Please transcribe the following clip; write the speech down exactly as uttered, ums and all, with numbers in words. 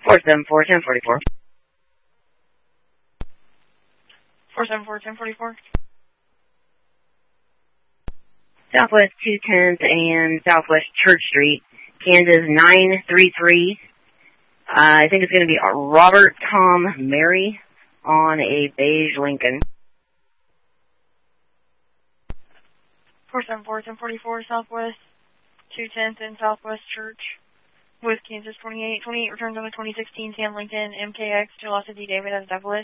four seven four, ten forty-four. four seven four, ten forty-four. Southwest two tenth and Southwest Church Street, Kansas nine three three. Uh, I think it's going to be Robert Tom Mary on a beige Lincoln. four seven four, ten forty-four, Southwest two tenth and Southwest Church with Kansas twenty-eight. twenty-eight returns on a twenty sixteen Sam Lincoln M K X to Los Angeles David as Douglas.